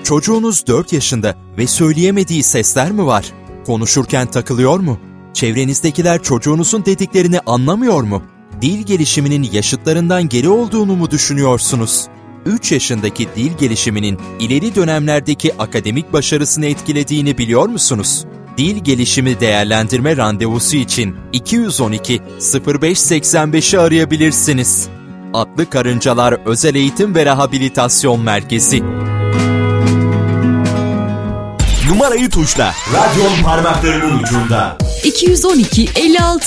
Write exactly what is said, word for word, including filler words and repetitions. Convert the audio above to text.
Çocuğunuz dört yaşında ve söyleyemediği sesler mi var? Konuşurken takılıyor mu? Çevrenizdekiler çocuğunuzun dediklerini anlamıyor mu? Dil gelişiminin yaşıtlarından geri olduğunu mu düşünüyorsunuz? üç yaşındaki dil gelişiminin ileri dönemlerdeki akademik başarısını etkilediğini biliyor musunuz? Dil gelişimi değerlendirme randevusu için iki yüz on iki sıfır beş seksen beşi arayabilirsiniz. Atlı Karıncalar Özel Eğitim ve Rehabilitasyon Merkezi. Numarayı tuşla. Radyon parmaklarının ucunda. iki yüz on iki elli altı